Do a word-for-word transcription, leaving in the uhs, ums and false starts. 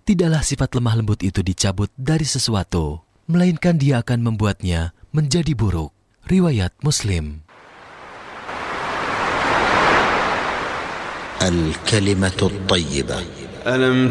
tidaklah sifat lemah lembut itu dicabut dari sesuatu, melainkan dia akan membuatnya menjadi buruk. Riwayat Muslim. Al-kalimatul tayyibah. ألم